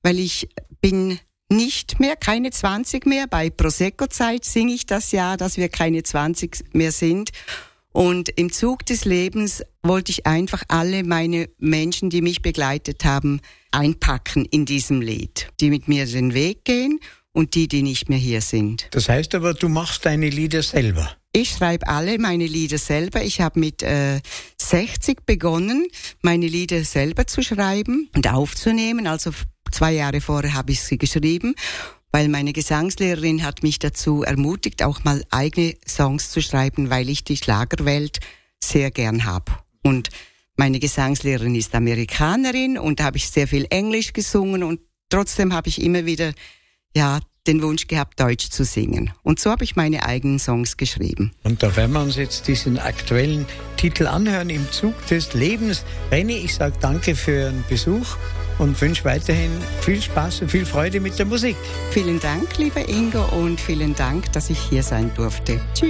weil ich bin nicht mehr, keine 20 mehr. Bei Prosecco-Zeit singe ich das ja, dass wir keine 20 mehr sind. Und im Zug des Lebens wollte ich einfach alle meine Menschen, die mich begleitet haben, einpacken in diesem Lied. Die mit mir den Weg gehen und die nicht mehr hier sind. Das heißt aber, du machst deine Lieder selber? Ich schreibe alle meine Lieder selber. Ich habe mit 60 begonnen, meine Lieder selber zu schreiben und aufzunehmen. Also 2 Jahre vorher habe ich sie geschrieben, weil meine Gesangslehrerin hat mich dazu ermutigt, auch mal eigene Songs zu schreiben, weil ich die Schlagerwelt sehr gern habe. Und meine Gesangslehrerin ist Amerikanerin und da habe ich sehr viel Englisch gesungen und trotzdem habe ich immer wieder den Wunsch gehabt, Deutsch zu singen. Und so habe ich meine eigenen Songs geschrieben. Und da werden wir uns jetzt diesen aktuellen Titel anhören, Im Zug des Lebens. René, ich sage danke für den Besuch und wünsche weiterhin viel Spaß und viel Freude mit der Musik. Vielen Dank, lieber Ingo, und vielen Dank, dass ich hier sein durfte. Tschüss.